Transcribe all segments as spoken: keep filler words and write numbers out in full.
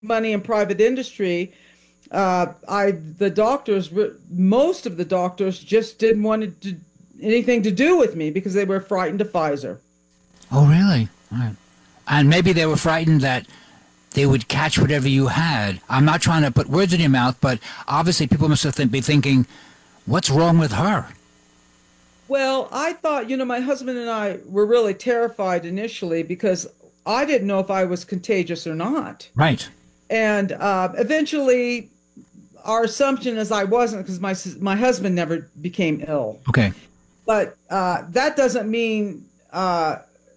money in private industry, uh, I the doctors, most of the doctors just didn't want to, anything to do with me because they were frightened of Pfizer. Oh, really? All right. And maybe they were frightened that they would catch whatever you had. I'm not trying to put words in your mouth, but obviously people must have th- be thinking, what's wrong with her? Well, I thought, you know, my husband and I were really terrified initially because I didn't know if I was contagious or not. Right. And uh, eventually, our assumption is I wasn't because my my husband never became ill. Okay. But uh, that doesn't mean uh,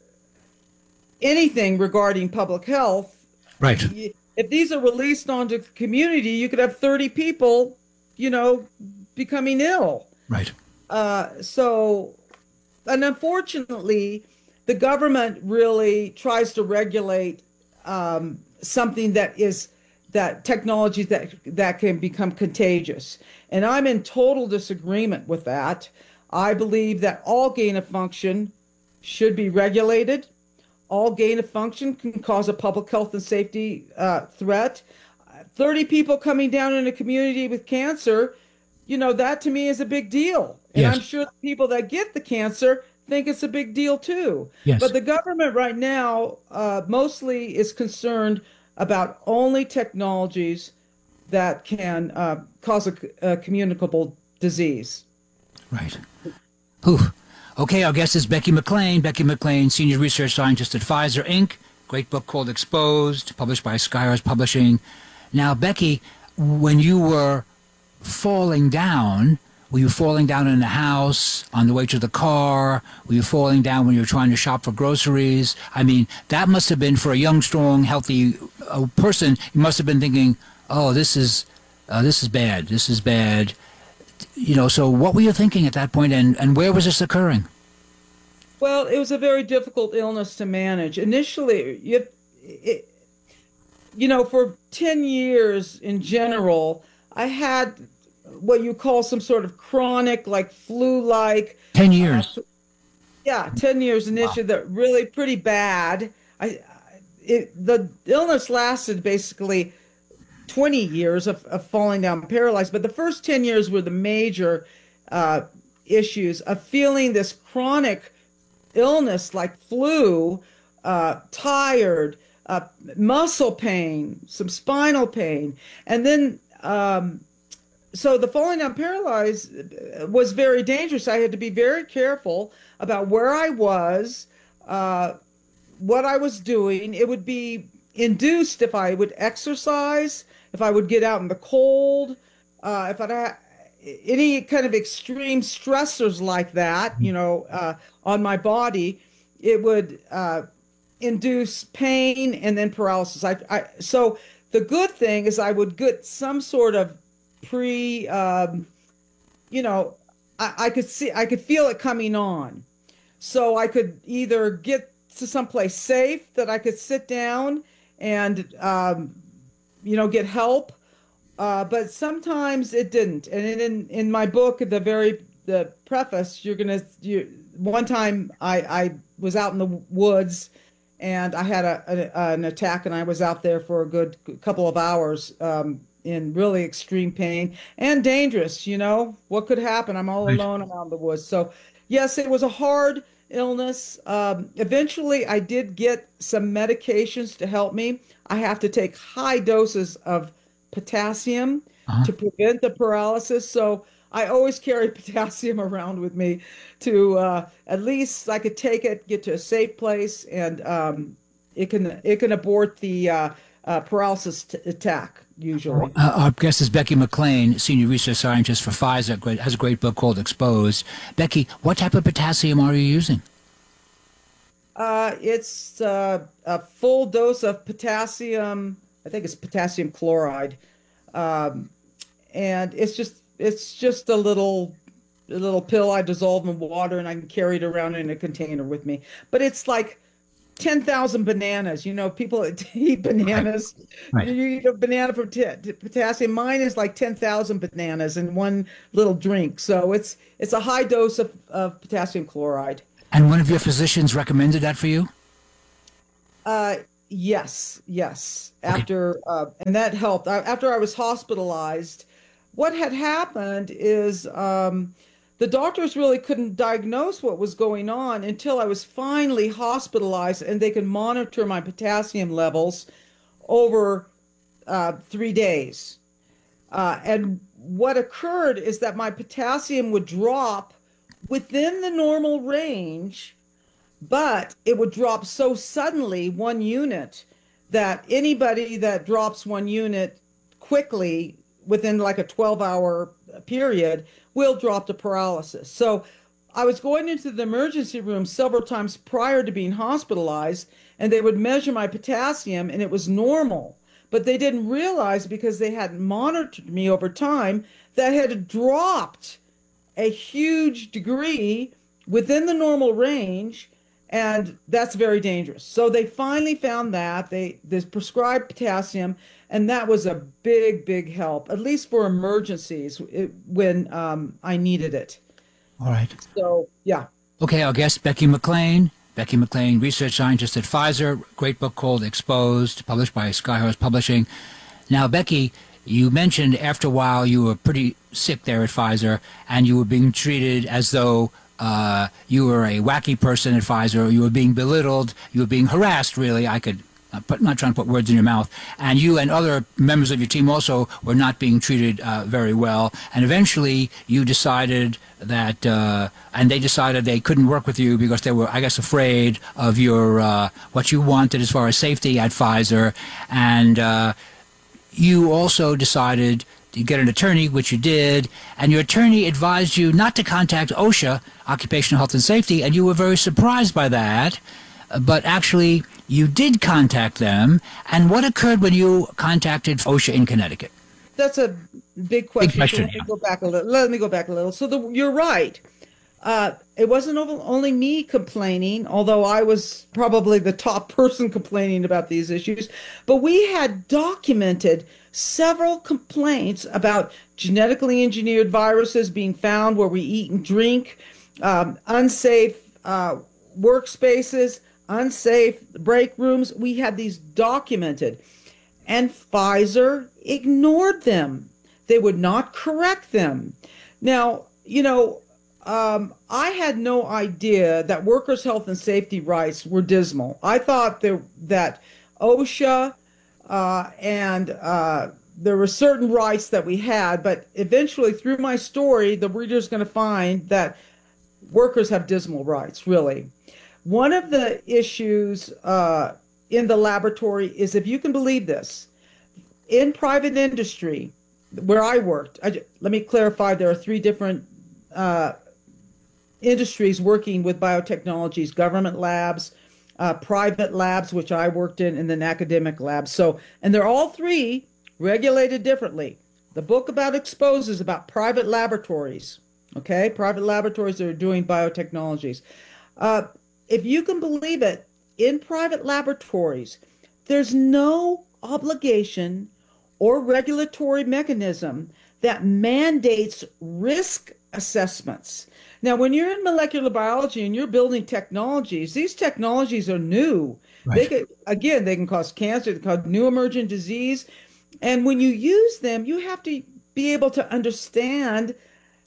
anything regarding public health. Right. If these are released onto the community, you could have thirty people, you know, becoming ill. Right. Uh, so, and unfortunately, the government really tries to regulate um, something that is that technology that that can become contagious. And I'm in total disagreement with that. I believe that all gain of function should be regulated. All gain of function can cause a public health and safety uh, threat. thirty people coming down in a community with cancer, you know, that to me is a big deal. And I'm Yes. sure the people that get the cancer think it's a big deal too. Yes. But the government right now uh, mostly is concerned about only technologies that can uh, cause a, a communicable disease. Right. Whew. Okay, our guest is Becky McLean. Becky McLean, Senior Research Scientist at Pfizer, Incorporated. Great book called Exposed, published by Skyars Publishing. Now, Becky, when you were falling down, were you falling down in the house, on the way to the car? Were you falling down when you were trying to shop for groceries? I mean, that must have been, for a young, strong, healthy uh, person, you must have been thinking, oh, this is, uh, this is bad, this is bad. You know, so what were you thinking at that point, and, and where was this occurring? Well, it was a very difficult illness to manage. Initially, you, it, you know, for ten years in general, I had what you call some sort of chronic, like flu-like. Ten Uh, years. yeah, ten years Wow. initially, that really pretty bad. I, it, the illness lasted basically twenty years of, of falling down paralyzed, but the first ten years were the major uh, issues of feeling this chronic illness like flu, uh, tired, uh, muscle pain, some spinal pain. And then, um, so the falling down paralyzed was very dangerous. I had to be very careful about where I was, uh, what I was doing. It would be induced if I would exercise, if I would get out in the cold, uh, if I had any kind of extreme stressors like that, you know, uh, on my body, it would uh, induce pain and then paralysis. I, I, so the good thing is I would get some sort of pre, um, you know, I, I could see, I could feel it coming on. So I could either get to someplace safe that I could sit down and, um, you know, get help. Uh, but sometimes it didn't. And in in my book, the very the preface, you're gonna you one time I I was out in the woods and I had a, a an attack and I was out there for a good couple of hours um, in really extreme pain and dangerous. You know what could happen? I'm all Right. alone around the woods. So yes, it was a hard illness. Um, eventually, I did get some medications to help me. I have to take high doses of potassium Uh-huh. to prevent the paralysis. So I always carry potassium around with me to uh, at least I could take it, get to a safe place, and um, it can it can abort the uh, uh, paralysis t attack Uh, usually. our guest is Becky McLean, Senior Research Scientist for Pfizer, great, has a great book called Exposed. Becky, what type of potassium are you using? Uh, it's uh, a full dose of potassium. I think it's potassium chloride, um, and it's just it's just a little a little pill I dissolve in water and I can carry it around in a container with me. But it's like ten thousand bananas. You know, people that eat Right. bananas. You Right. eat a banana for t potassium. Mine is like ten thousand bananas in one little drink. So it's it's a high dose of, of potassium chloride. And one of your physicians recommended that for you? Uh, Yes, yes. Okay. After uh, and that helped. I, after I was hospitalized, what had happened is um, the doctors really couldn't diagnose what was going on until I was finally hospitalized, and they could monitor my potassium levels over uh, three days. Uh, and what occurred is that my potassium would drop within the normal range, but it would drop so suddenly, one unit, that anybody that drops one unit quickly within like a twelve hour period will drop to paralysis. So I was going into the emergency room several times prior to being hospitalized, and they would measure my potassium, and it was normal. But they didn't realize, because they hadn't monitored me over time, that I had dropped a huge degree within the normal range, and that's very dangerous. So they finally found that they they prescribed potassium, and that was a big, big help, at least for emergencies it, when um, I needed it. All right. So yeah, Okay, our guest, Becky McLean. Becky McLean, research scientist at Pfizer. Great book called Exposed, published by Skyhorse Publishing. Now, Becky, you mentioned after a while you were pretty sick there at Pfizer, and you were being treated as though uh, you were a wacky person at Pfizer. You were being belittled. You were being harassed, really. I could, I'm not trying to put words in your mouth. And you and other members of your team also were not being treated uh, very well. And eventually you decided that, uh, and they decided they couldn't work with you because they were, I guess, afraid of your, uh, what you wanted as far as safety at Pfizer. And uh, you also decided to get an attorney, which you did, and your attorney advised you not to contact OSHA, Occupational Health and Safety, and you were very surprised by that. But actually, you did contact them. And what occurred when you contacted OSHA in Connecticut? that's a big question. Big question, So let me yeah. go back a little. Let me go back a little. So the, you're right. Uh, it wasn't only me complaining, although I was probably the top person complaining about these issues, but we had documented several complaints about genetically engineered viruses being found where we eat and drink, um, unsafe uh, workspaces, unsafe break rooms. We had these documented, and Pfizer ignored them. They would not correct them. Now, you know, um, I had no idea that workers' health and safety rights were dismal. I thought there, that OSHA uh, and uh, there were certain rights that we had, but eventually through my story, the reader's going to find that workers have dismal rights, really. One of the issues uh, in the laboratory is, if you can believe this, in private industry, where I worked, I, let me clarify, there are three different uh, industries working with biotechnologies: government labs, uh, private labs, which I worked in, and then academic labs. So, and they're all three regulated differently. The book about Expose is about private laboratories, okay? Private laboratories that are doing biotechnologies. Uh, if you can believe it, in private laboratories, there's no obligation or regulatory mechanism that mandates risk assessments. Now, when you're in molecular biology and you're building technologies, these technologies are new. Right. They could, again, they can cause cancer, they can cause new emergent disease. And when you use them, you have to be able to understand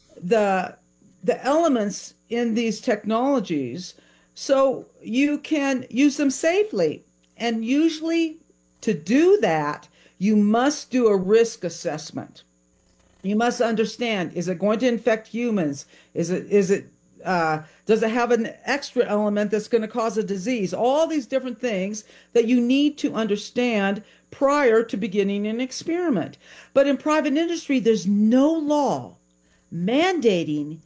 the the elements in these technologies so you can use them safely. And usually, to do that, you must do a risk assessment. You must understand, is it going to infect humans? Is it, is it, uh, does it have an extra element that's going to cause a disease? All these different things that you need to understand prior to beginning an experiment. But in private industry, there's no law mandating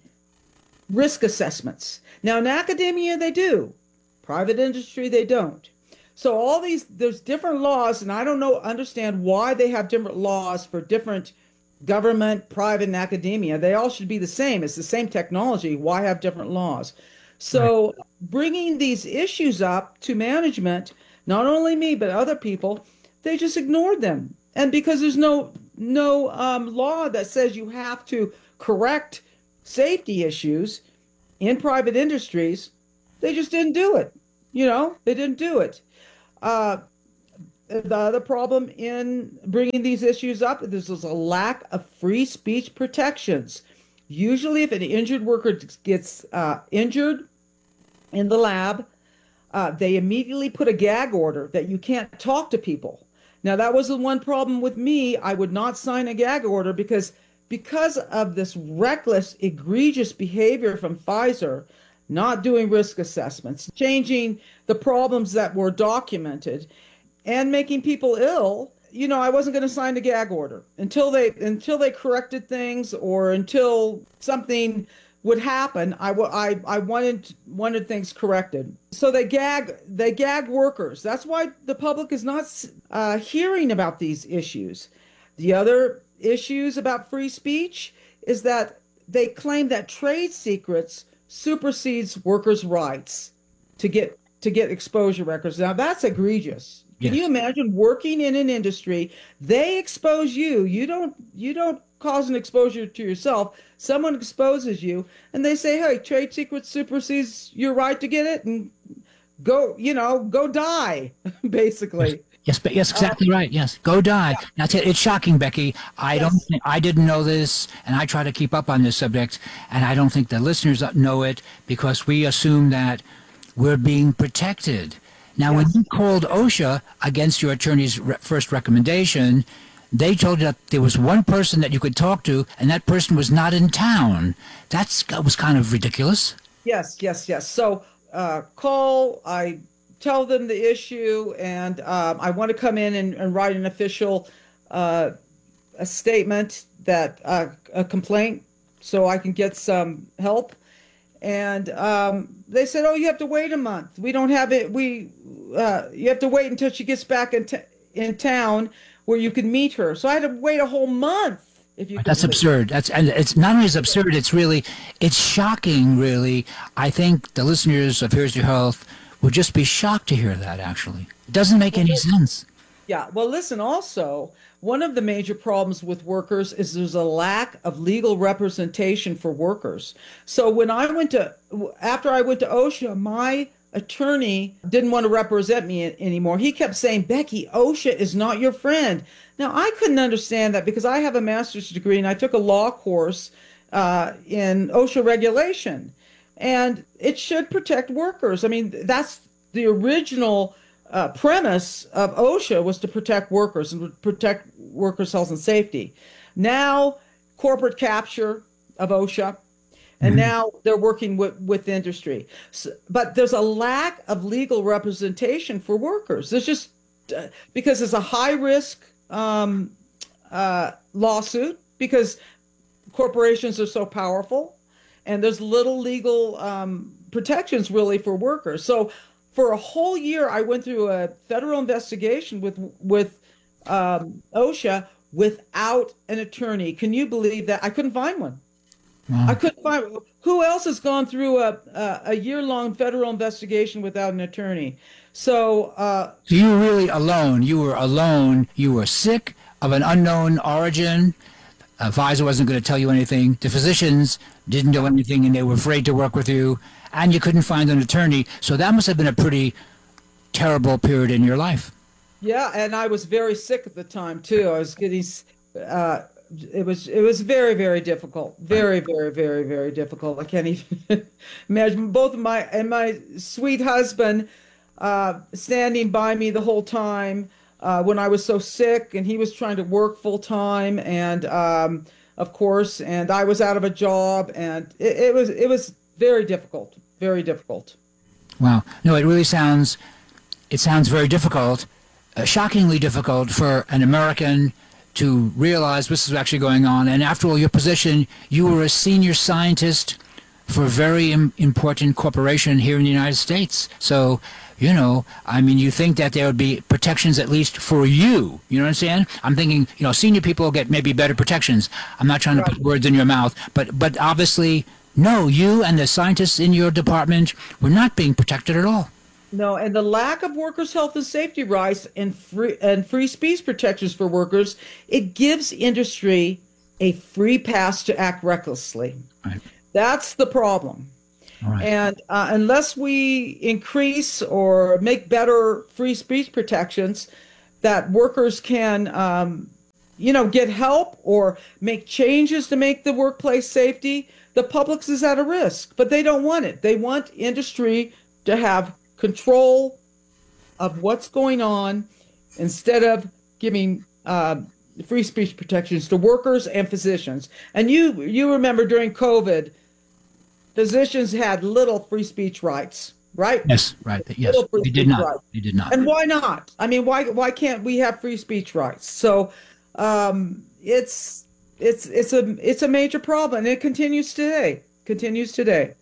risk assessments. Now, in academia, they do. Private industry, they don't. So all these, there's different laws, and I don't know, understand why they have different laws for different government, private, and academia. They all should be the same. It's the same technology. Why have different laws? So right. Bringing these issues up to management, not only me, but other people, they just ignored them. And because there's no no um, law that says you have to correct safety issues in private industries, they just didn't do it. You know, they didn't do it. Uh, the other problem in bringing these issues up, this is a lack of free speech protections. Usually, if an injured worker gets uh, injured in the lab, uh, they immediately put a gag order that you can't talk to people. Now, that was the one problem with me. I would not sign a gag order because because of this reckless, egregious behavior from Pfizer, not doing risk assessments, changing the problems that were documented, and making people ill. You know, I wasn't going to sign the gag order until they until they corrected things or until something would happen. I, I, I wanted wanted things corrected. So they gag they gag workers. That's why the public is not uh, hearing about these issues. The other issues about free speech is that they claim that trade secrets supersedes workers' rights to get to get exposure records. Now that's egregious. Can yes. you imagine working in an industry? They expose you. You don't you don't cause an exposure to yourself. Someone exposes you and they say, hey, trade secrets supersedes your right to get it, and go, you know, go die, basically. Yes, but yes, exactly uh, right. Yes, go die. Yeah. Now, it's shocking, Becky. I yes. don't, I didn't know this, and I try to keep up on this subject, and I don't think the listeners know it because we assume that we're being protected. Now, yes. when you called OSHA against your attorney's re first recommendation, they told you that there was one person that you could talk to, and that person was not in town. That's, that was kind of ridiculous. Yes, yes, yes. So, uh, call, I tell them the issue, and um, I want to come in and, and write an official uh, a statement, that uh, a complaint, so I can get some help. And um, they said, "Oh, you have to wait a month. We don't have it. We uh, you have to wait until she gets back in t in town where you can meet her." So I had to wait a whole month. If you That's absurd. That's and it's not only is absurd. It's really it's shocking. Really, I think the listeners of Here's Your Health would just be shocked to hear that. Actually, it doesn't make any sense. Yeah. Well, listen. Also, one of the major problems with workers is there's a lack of legal representation for workers. So when I went to, after I went to OSHA, my attorney didn't want to represent me anymore. He kept saying, "Becky, OSHA is not your friend." Now, I couldn't understand that because I have a master's degree and I took a law course uh, in OSHA regulation, and it should protect workers. I mean, that's the original Uh, premise of OSHA, was to protect workers and protect workers' health and safety. Now, corporate capture of OSHA, and mm-hmm. now they're working with, with industry. So, but there's a lack of legal representation for workers. There's just, uh, because it's a high-risk um, uh, lawsuit, because corporations are so powerful, and there's little legal um, protections really for workers. So for a whole year, I went through a federal investigation with with um, OSHA without an attorney. Can you believe that? I couldn't find one. Wow. I couldn't find. Who else has gone through a a, a year-long federal investigation without an attorney? So, uh, so you were really alone. You were alone. You were sick of an unknown origin. Uh, Pfizer wasn't going to tell you anything. The physicians didn't know anything, and they were afraid to work with you. And you couldn't find an attorney. So that must have been a pretty terrible period in your life. Yeah, and I was very sick at the time too. I was getting, uh, it was it was very very difficult, very very very very difficult. I can't even imagine. Both of my and my sweet husband uh, standing by me the whole time uh, when I was so sick, and he was trying to work full time, and um, of course, and I was out of a job, and it, it was it was. Very difficult, very difficult. Wow. No, it really sounds, it sounds very difficult, uh, shockingly difficult for an American to realize this is actually going on. And after all, your position, you were a senior scientist for a very im important corporation here in the United States. So, you know, I mean, you think that there would be protections at least for you. You know what I'm saying? I'm thinking, you know, senior people get maybe better protections. I'm not trying to put words in your mouth, but, but obviously, no, you and the scientists in your department were not being protected at all. No, and the lack of workers' health and safety rights and free and free speech protections for workers, it gives industry a free pass to act recklessly. Right. That's the problem. All right. And uh, unless we increase or make better free speech protections, that workers can, um, you know, get help or make changes to make the workplace safety, the public is at a risk, but they don't want it. They want industry to have control of what's going on instead of giving uh, free speech protections to workers and physicians. And you you remember during COVID, physicians had little free speech rights, right? Yes, right. Yes, they did not. Rights. They did not. And why not? I mean, why why can't we have free speech rights? So um, it's it's it's a it's a major problem, and it continues today. Continues today.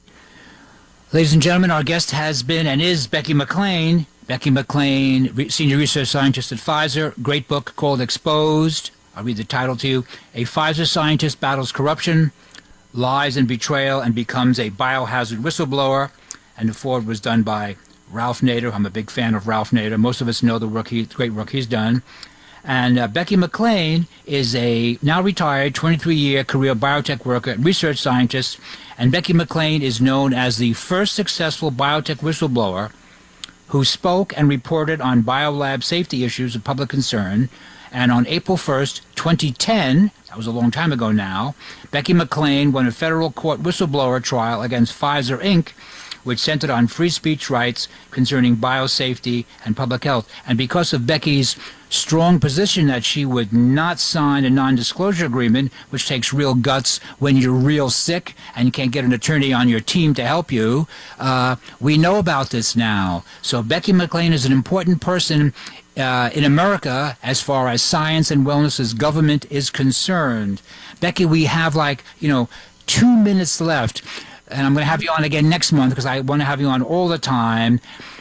Ladies and gentlemen, our guest has been and is Becky McLean. Becky McLean, Senior Research Scientist at Pfizer. Great book called Exposed. I'll read the title to you. A Pfizer scientist battles corruption, lies and betrayal, and becomes a biohazard whistleblower. And the foreword was done by Ralph Nader. I'm a big fan of Ralph Nader. Most of us know the work he, great work he's done. And uh, Becky McLean is a now retired twenty-three year career biotech worker and research scientist. And Becky McLean is known as the first successful biotech whistleblower who spoke and reported on biolab safety issues of public concern. And on April first, twenty ten, that was a long time ago now, Becky McLean won a federal court whistleblower trial against Pfizer, Incorporated, which centered on free speech rights concerning biosafety and public health. And because of Becky's strong position that she would not sign a non-disclosure agreement, which takes real guts when you're real sick and you can't get an attorney on your team to help you, uh, we know about this now. So Becky McLean is an important person uh, in America as far as science and wellness as government is concerned. Becky, we have like, you know, two minutes left. And I'm going to have you on again next month because I want to have you on all the time.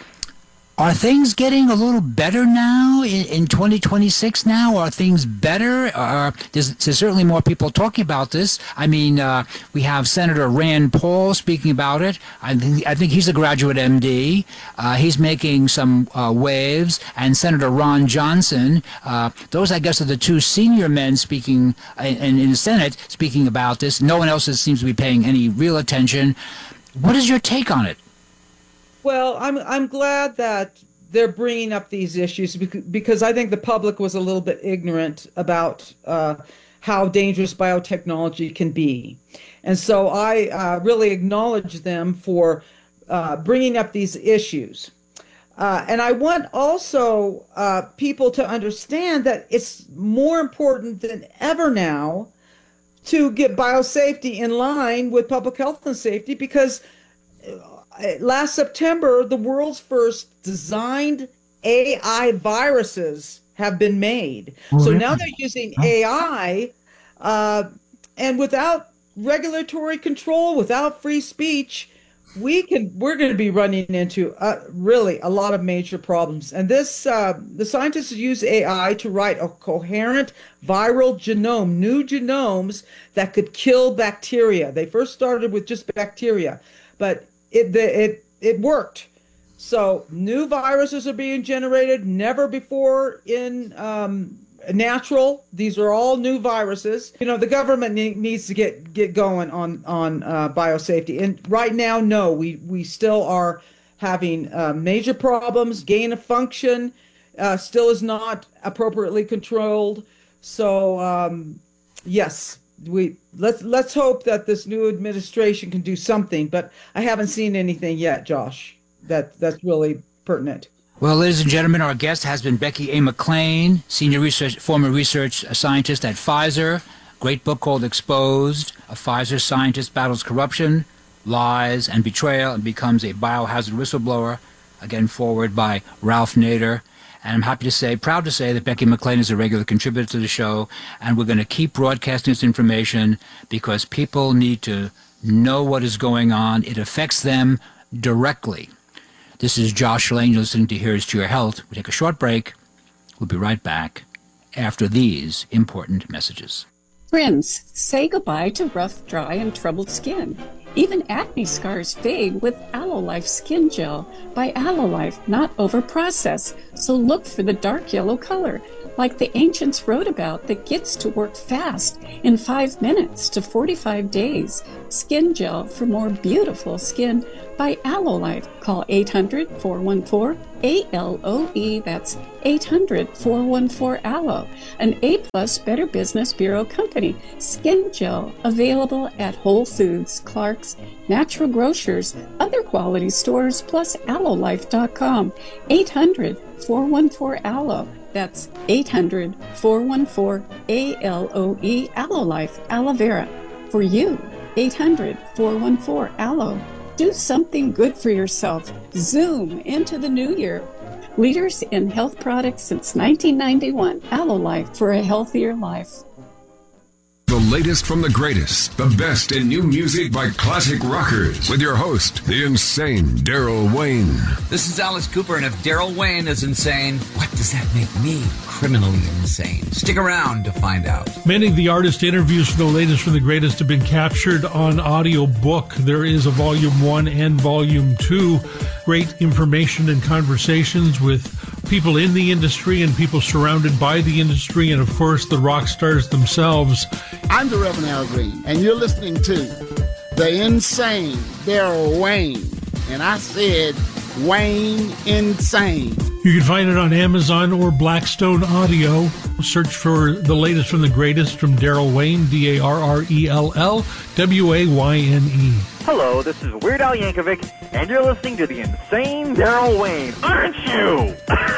Are things getting a little better now in, in twenty twenty-six now? Are things better? Or there's, there's certainly more people talking about this. I mean, uh, we have Senator Rand Paul speaking about it. I think, I think he's a graduate M D. Uh, he's making some uh, waves. And Senator Ron Johnson, uh, those I guess are the two senior men speaking in, in the Senate speaking about this. No one else seems to be paying any real attention. What is your take on it? Well, I'm I'm glad that they're bringing up these issues because I think the public was a little bit ignorant about uh, how dangerous biotechnology can be. And so I uh, really acknowledge them for uh, bringing up these issues. Uh, and I want also uh, people to understand that it's more important than ever now to get biosafety in line with public health and safety because last September, the world's first designed A I viruses have been made. Oh, so really? Now they're using A I, uh, and without regulatory control, without free speech, we can we're going to be running into uh, really a lot of major problems. And this uh, the scientists use A I to write a coherent viral genome, new genomes that could kill bacteria. They first started with just bacteria, but It, it it worked. So new viruses are being generated, never before in um, natural. These are all new viruses. You know, the government ne needs to get get going on on uh, biosafety. And right now, no, we we still are having uh, major problems. Gain of function uh, still is not appropriately controlled. So um, yes. We let's let's hope that this new administration can do something, but I haven't seen anything yet, Josh. That that's really pertinent. Well, ladies and gentlemen, our guest has been Becky A. McLean, senior research, former research scientist at Pfizer. Great book called Exposed: A Pfizer Scientist Battles Corruption, Lies, and Betrayal, and becomes a biohazard whistleblower. Again, forward by Ralph Nader. And I'm happy to say, proud to say, that Becky McLean is a regular contributor to the show, and we're going to keep broadcasting this information because people need to know what is going on. It affects them directly. This is Josh Lane. You're listening to Here's to Your Health. We take a short break. We'll be right back after these important messages. Friends, say goodbye to rough, dry, and troubled skin. Even acne scars fade with Aloe Life Skin Gel by Aloe Life, not over-processed. So look for the dark yellow color, like the ancients wrote about, that gets to work fast in five minutes to forty-five days. Skin gel for more beautiful skin by Aloe Life. Call eight hundred, four one four, A L O E. That's eight hundred, four one four, aloe. An A-plus Better Business Bureau company. Skin gel available at Whole Foods, Clark's, Natural Grocers, other quality stores, plus aloe life dot com. eight hundred, four one four, aloe. That's eight hundred, four one four, A L O E. Aloe Life, aloe vera. For you, eight hundred, four one four, aloe. Do something good for yourself. Zoom into the new year. Leaders in health products since nineteen ninety-one. Aloe Life, for a healthier life. The latest from the greatest, the best in new music by classic rockers, with your host, the insane Daryl Wayne. This is Alice Cooper, and if Daryl Wayne is insane, what does that make me? Criminally insane. Stick around to find out. Many of the artist interviews for the latest from the greatest have been captured on audio book. There is a volume one and volume two. Great information and conversations with people in the industry and people surrounded by the industry, and of course the rock stars themselves. I'm the Reverend Al Green, and you're listening to the insane Daryl Wayne. And I said Wayne Insane. You can find it on Amazon or Blackstone Audio. Search for the latest from the greatest from Daryl Wayne, D A R R E L L W A Y N E. Hello, this is Weird Al Yankovic, and you're listening to the insane Daryl Wayne, aren't you?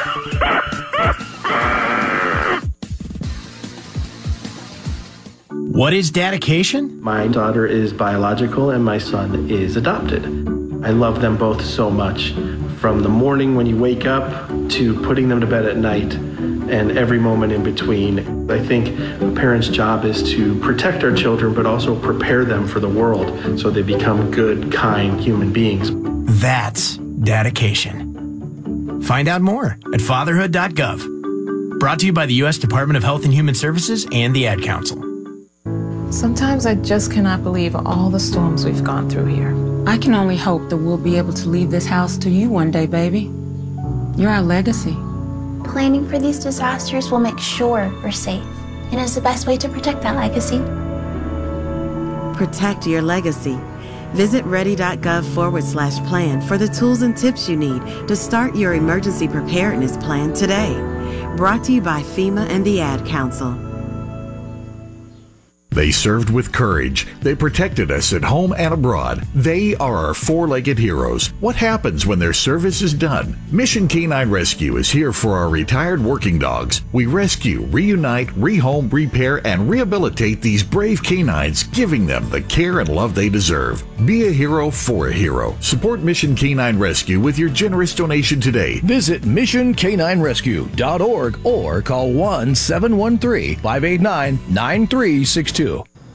What is dedication? My daughter is biological and my son is adopted. I love them both so much. From the morning when you wake up to putting them to bed at night and every moment in between. I think a parent's job is to protect our children, but also prepare them for the world so they become good, kind human beings. That's dedication. Find out more at fatherhood dot gov. Brought to you by the U S Department of Health and Human Services and the Ad Council. Sometimes I just cannot believe all the storms we've gone through here. I can only hope that we'll be able to leave this house to you one day, baby. You're our legacy. Planning for these disasters will make sure we're safe, and is the best way to protect that legacy. Protect your legacy. Visit ready.gov forward slash plan for the tools and tips you need to start your emergency preparedness plan today. Brought to you by FEMA and the Ad Council. They served with courage. They protected us at home and abroad. They are our four-legged heroes. What happens when their service is done? Mission Canine Rescue is here for our retired working dogs. We rescue, reunite, rehome, repair, and rehabilitate these brave canines, giving them the care and love they deserve. Be a hero for a hero. Support Mission Canine Rescue with your generous donation today. Visit mission canine rescue dot org or call one seven one three, five eight nine, nine three six two.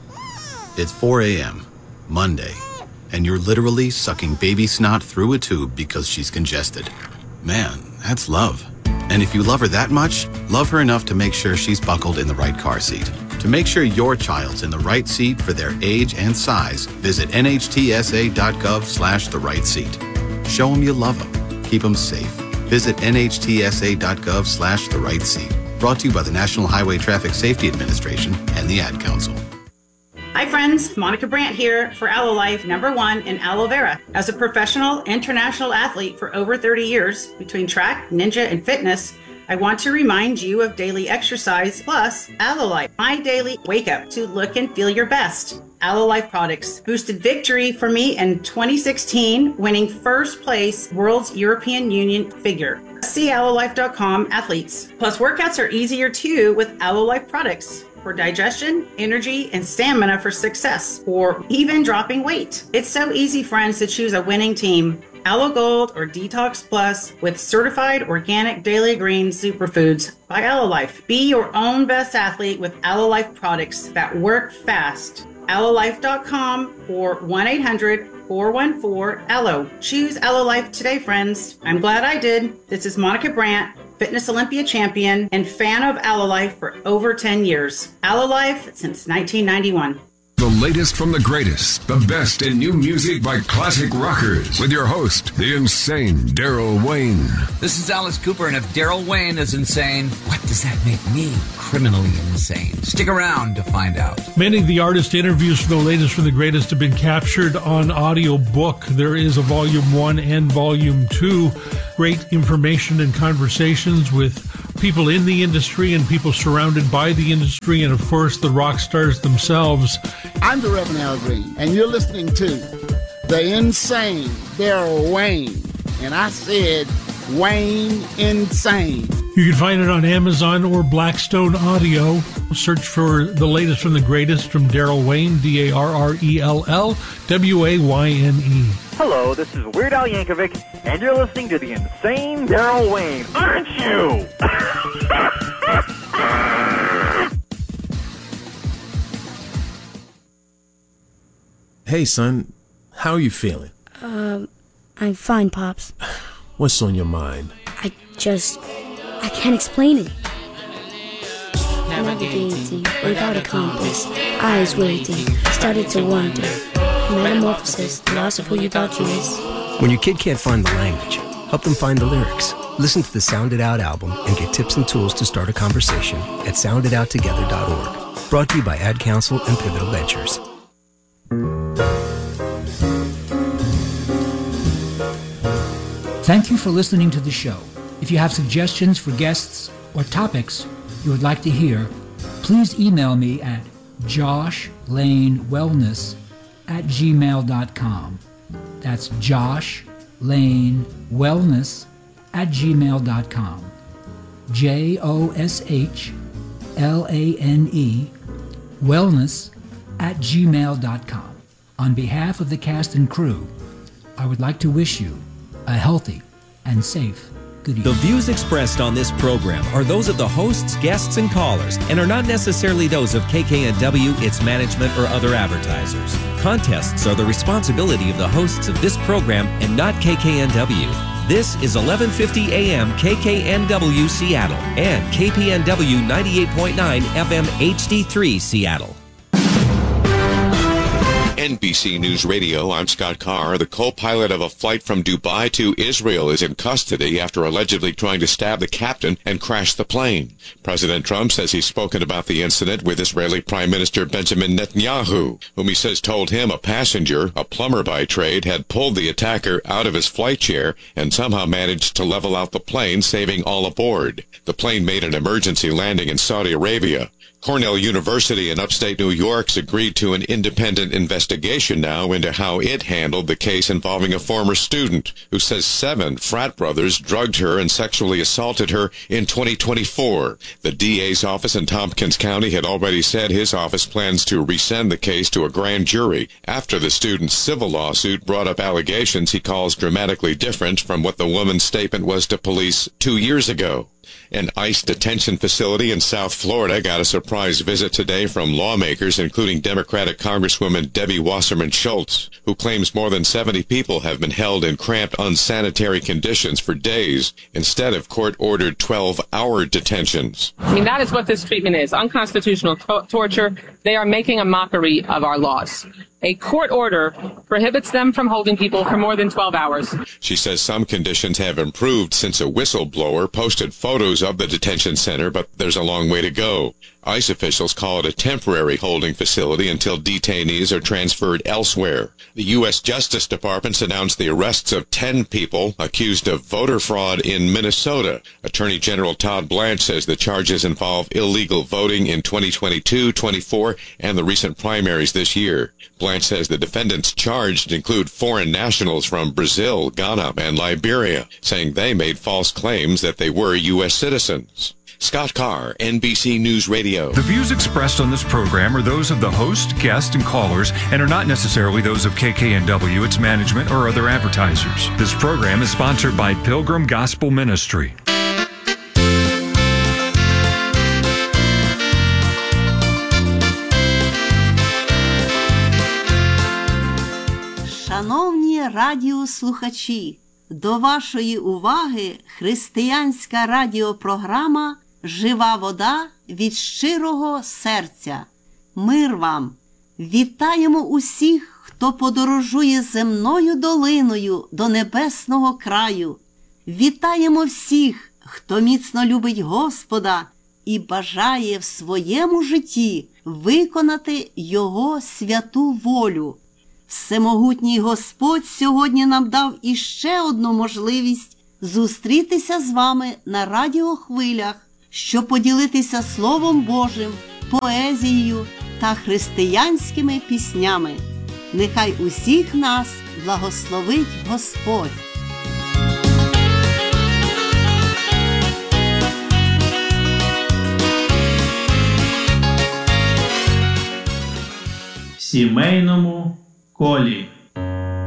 It's four a.m., Monday, and you're literally sucking baby snot through a tube because she's congested. Man, that's love. And if you love her that much, love her enough to make sure she's buckled in the right car seat. To make sure your child's in the right seat for their age and size, visit N H T S A dot gov slash the right seat. Show them you love them. Keep them safe. Visit N H T S A dot gov slash the right seat. Brought to you by the National Highway Traffic Safety Administration and the Ad Council. Hi friends, Monica Brandt here for Aloe Life, number one in aloe vera. As a professional international athlete for over thirty years, between track, ninja, and fitness, I want to remind you of daily exercise plus Aloe Life, my daily wake up to look and feel your best. Aloe Life products boosted victory for me in twenty sixteen, winning first place World's European Union figure. See aloe life dot com athletes. Plus workouts are easier too with Aloe Life products for digestion, energy, and stamina for success, or even dropping weight. It's so easy, friends, to choose a winning team. Aloe Gold or Detox Plus with certified organic daily green superfoods by Aloe Life. Be your own best athlete with Aloe Life products that work fast. aloe life dot com or one eight hundred, four one four, aloe. Choose Aloe Life today, friends. I'm glad I did. This is Monica Brandt, Fitness Olympia champion and fan of Aloe Life for over ten years. Aloe Life since nineteen ninety-one. The latest from the greatest, the best in new music by classic rockers, with your host, the insane Daryl Wayne. This is Alice Cooper, and if Daryl Wayne is insane, what does that make me criminally insane? Stick around to find out. Many of the artist interviews for the latest from the greatest have been captured on audio book. There is a volume one and volume two. Great information and conversations with people in the industry and people surrounded by the industry, and of course the rock stars themselves. I'm the Reverend Al Green, and you're listening to the insane Daryl Wayne. And I said Wayne Insane. You can find it on Amazon or Blackstone Audio. Search for the latest from the greatest from Daryl Wayne, D A R R E L L W A Y N E. Hello, this is Weird Al Yankovic, and you're listening to the insane Daryl Wayne, aren't you? Hey, son, how are you feeling? Um, I'm fine, Pops. What's on your mind? I just... I can't explain it. Navigating without a compass, eyes waiting, started to wonder. Metamorphosis, the loss of who you thought you was. When your kid can't find the language, help them find the lyrics. Listen to the Sound It Out album and get tips and tools to start a conversation at sound it out together dot org. Brought to you by Ad Council and Pivotal Ventures. Thank you for listening to the show. If you have suggestions for guests or topics you would like to hear, please email me at josh lane wellness at gmail dot com. That's josh lane wellness at gmail dot com. J O S H L A N E wellness at gmail dot com. On behalf of the cast and crew, I would like to wish you a healthy and safe good evening. The views expressed on this program are those of the hosts, guests, and callers, and are not necessarily those of K K N W, its management, or other advertisers. Contests are the responsibility of the hosts of this program and not K K N W. This is eleven fifty A M K K N W Seattle and K P N W ninety-eight point nine F M H D three Seattle. N B C News Radio, I'm Scott Carr. The co-pilot of a flight from Dubai to Israel is in custody after allegedly trying to stab the captain and crash the plane. President Trump says he's spoken about the incident with Israeli Prime Minister Benjamin Netanyahu, whom he says told him a passenger, a plumber by trade, had pulled the attacker out of his flight chair and somehow managed to level out the plane, saving all aboard. The plane made an emergency landing in Saudi Arabia. Cornell University in upstate New York's agreed to an independent investigation now into how it handled the case involving a former student who says seven frat brothers drugged her and sexually assaulted her in twenty twenty-four. The D A's office in Tompkins County had already said his office plans to resend the case to a grand jury after the student's civil lawsuit brought up allegations he calls dramatically different from what the woman's statement was to police two years ago. An ICE detention facility in South Florida got a surprise visit today from lawmakers, including Democratic Congresswoman Debbie Wasserman Schultz, who claims more than seventy people have been held in cramped, unsanitary conditions for days instead of court-ordered twelve-hour detentions. I mean, that is what this treatment is, unconstitutional to- torture. They are making a mockery of our laws. A court order prohibits them from holding people for more than twelve hours. She says some conditions have improved since a whistleblower posted photos of the detention center, but there's a long way to go. ICE officials call it a temporary holding facility until detainees are transferred elsewhere. The U S Justice Department's announced the arrests of ten people accused of voter fraud in Minnesota. Attorney General Todd Blanche says the charges involve illegal voting in twenty twenty-two, twenty-four, and the recent primaries this year. Blanche says the defendants charged include foreign nationals from Brazil, Ghana, and Liberia, saying they made false claims that they were U S citizens. Scott Carr, N B C News Radio. The views expressed on this program are those of the host, guests, and callers, and are not necessarily those of K K N W, its management, or other advertisers. This program is sponsored by Pilgrim Gospel Ministry. Шановні радіослухачі, до вашої уваги християнська радіопрограма «Жива вода» від щирого серця. Мир вам! Вітаємо усіх, хто подорожує земною долиною до небесного краю. Вітаємо всіх, хто міцно любить Господа і бажає в своєму житті виконати Його святу волю. Всемогутній Господь сьогодні нам дав іще одну можливість зустрітися з вами на радіохвилях, щоб поділитися Словом Божим, поезією та християнськими піснями. Нехай усіх нас благословить Господь. В сімейному колі.